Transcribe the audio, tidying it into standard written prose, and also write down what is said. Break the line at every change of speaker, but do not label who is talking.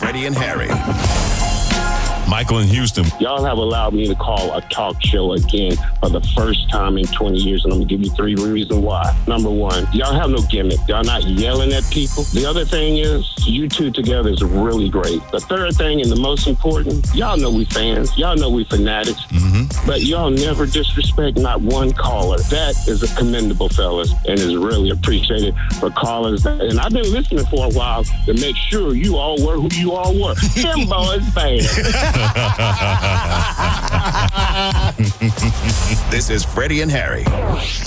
Freddie and Harry. Michael in Houston.
Y'all have allowed me to call a talk show again for the first time in 20 years, and I'm going to give you 3 reasons why. Number one, y'all have no gimmick. Y'all not yelling at people. The other thing is, you two together is really great. The third thing, and the most important, y'all know we fans. Y'all know we fanatics. But y'all never disrespect not one caller. That is a commendable, fellas, and is really appreciated for callers. And I've been listening for a while to make sure you all were who you all were. Them boys bad.
This is Freddie and Harry.